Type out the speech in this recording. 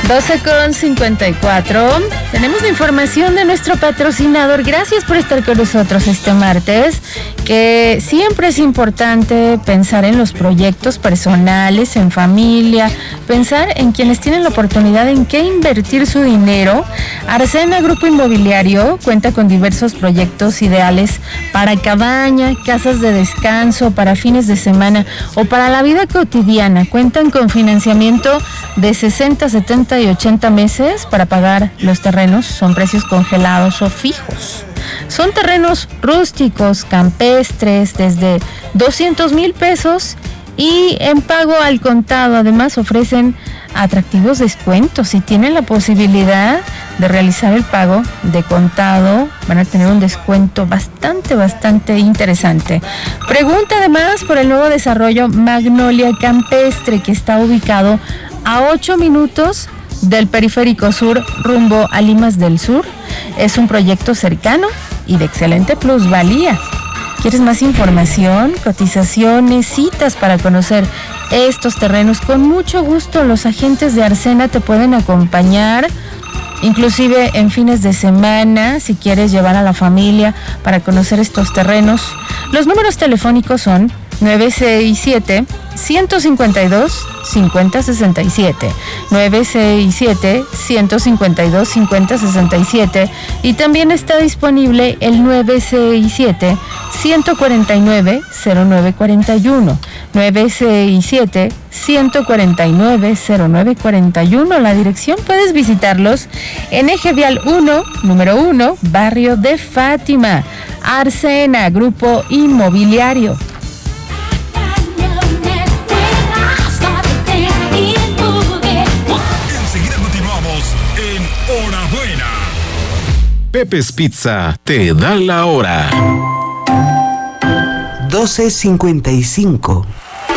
12:54. Tenemos la información de nuestro patrocinador. Gracias por estar con nosotros este martes, que siempre es importante pensar en los proyectos personales, en familia, pensar en quienes tienen la oportunidad en qué invertir su dinero. Arsena Grupo Inmobiliario cuenta con diversos proyectos ideales para cabaña, casas de descanso, para fines de semana o para la vida cotidiana. Cuentan con financiamiento de 60, 70 y 80 meses para pagar los terrenos. Son precios congelados o fijos. Son terrenos rústicos, campestres, desde 200,000 pesos y en pago al contado. Además ofrecen atractivos descuentos. Si tienen la posibilidad de realizar el pago de contado, van a tener un descuento bastante interesante. Pregunta además por el nuevo desarrollo Magnolia Campestre, que está ubicado a 8 minutos del Periférico Sur rumbo a Limas del Sur. Es un proyecto cercano y de excelente plusvalía. ¿Quieres más información, cotizaciones, citas para conocer estos terrenos? Con mucho gusto los agentes de Arsena te pueden acompañar, inclusive en fines de semana, si quieres llevar a la familia para conocer estos terrenos. Los números telefónicos son 967-152-5067, 967-152-5067, y también está disponible el 967-149-0941, 967-149-0941. La dirección puedes visitarlos en Eje Vial 1, número 1, Barrio de Fátima. Arsena Grupo Inmobiliario. Hora Buena. Pepe's Pizza te da la hora. 12:55.